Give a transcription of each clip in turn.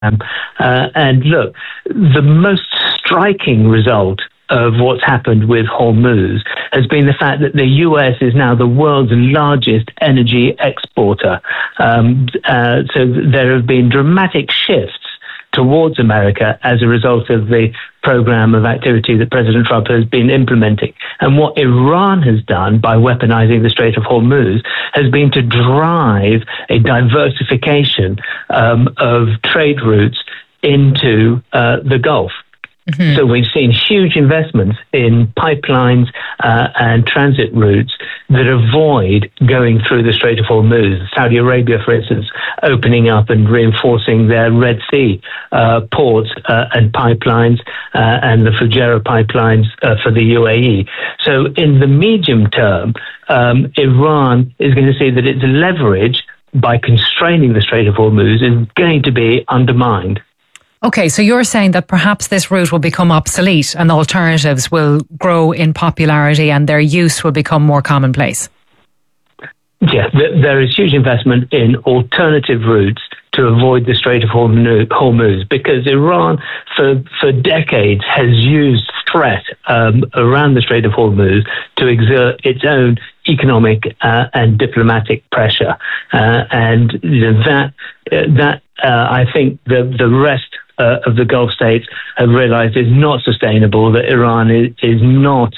And look, the most striking result of what's happened with Hormuz has been the fact that the US is now the world's largest energy exporter. So there have been dramatic shifts towards America as a result of the program of activity that President Trump has been implementing. And what Iran has done by weaponizing the Strait of Hormuz has been to drive a diversification of trade routes into the Gulf. Mm-hmm. So we've seen huge investments in pipelines and transit routes that avoid going through the Strait of Hormuz. Saudi Arabia, for instance, opening up and reinforcing their Red Sea ports and pipelines and the Fujairah pipelines for the UAE. So in the medium term, Iran is going to see that its leverage by constraining the Strait of Hormuz is going to be undermined. Okay, so you're saying that perhaps this route will become obsolete and alternatives will grow in popularity and their use will become more commonplace. Yeah, there is huge investment in alternative routes to avoid the Strait of Hormuz because Iran for decades has used threat around the Strait of Hormuz to exert its own economic and diplomatic pressure. And that I think the rest of the Gulf states have realized is not sustainable, that Iran is not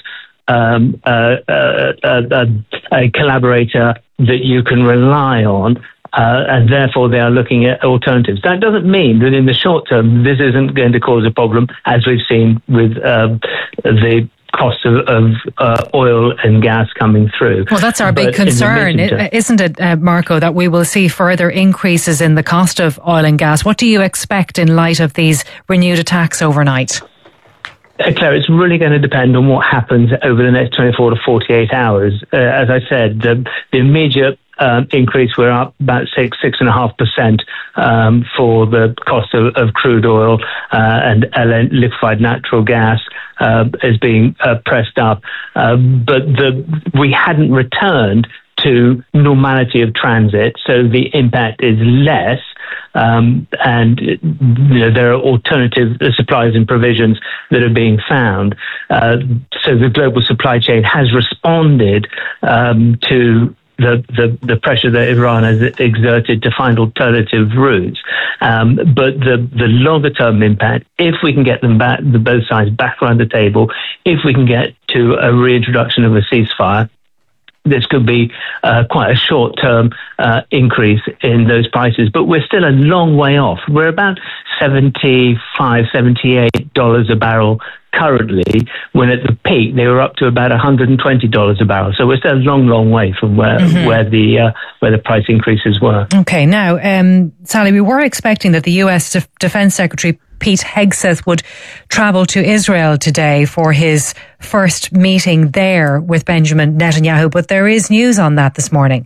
a collaborator that you can rely on, and therefore they are looking at alternatives. That doesn't mean that in the short term this isn't going to cause a problem, as we've seen with the cost of oil and gas coming through. Well, that's our big concern, isn't it, Marco, that we will see further increases in the cost of oil and gas. What do you expect in light of these renewed attacks overnight? Claire, it's really going to depend on what happens over the next 24 to 48 hours. As I said, the immediate increase, we're up about 6.5% for the cost of crude oil and liquefied natural gas is being pressed up. But we hadn't returned to normality of transit, so the impact is less. And there are alternative supplies and provisions that are being found. So the global supply chain has responded to the pressure that Iran has exerted to find alternative routes. But the longer term impact, if we can get them back, both sides back around the table, if we can get to a reintroduction of a ceasefire, this could be quite a short-term increase in those prices. But we're still a long way off. We're about $75, $78 a barrel currently, when at the peak they were up to about $120 a barrel. So we're still a long, long way from where the price increases were. Okay, now, Sally, we were expecting that the US Defense Secretary Pete Hegseth would travel to Israel today for his first meeting there with Benjamin Netanyahu, but there is news on that this morning.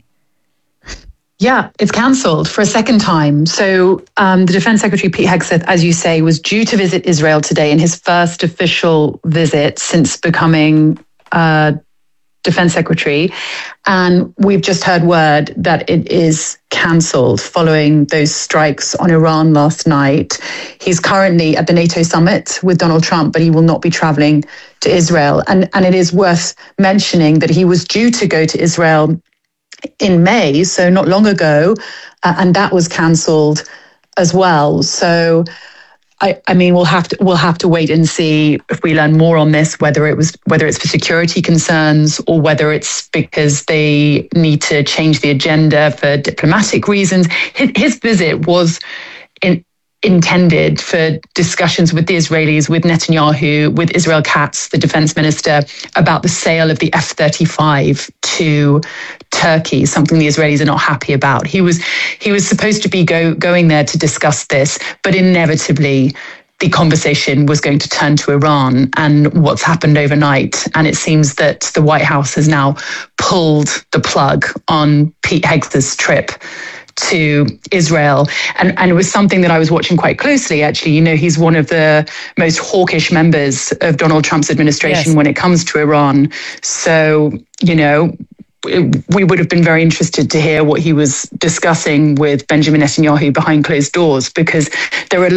Yeah, it's cancelled for a second time. So the Defense Secretary, Pete Hegseth, as you say, was due to visit Israel today in his first official visit since becoming Defense Secretary. And we've just heard word that it is cancelled following those strikes on Iran last night. He's currently at the NATO summit with Donald Trump, but he will not be traveling to Israel. And it is worth mentioning that he was due to go to Israel in May, so not long ago, and that was cancelled as well. So, I mean, we'll have to wait and see if we learn more on this, whether it's for security concerns or whether it's because they need to change the agenda for diplomatic reasons. His visit was intended for discussions with the Israelis, with Netanyahu, with Israel Katz, the defense minister, about the sale of the F-35 to Turkey, something the Israelis are not happy about. He was supposed to be going there to discuss this, but inevitably the conversation was going to turn to Iran and what's happened overnight. And it seems that the White House has now pulled the plug on Pete Hegseth's trip to Israel. And it was something that I was watching quite closely, actually. You know, he's one of the most hawkish members of Donald Trump's administration when it comes to Iran. So, you know, we would have been very interested to hear what he was discussing with Benjamin Netanyahu behind closed doors, because there are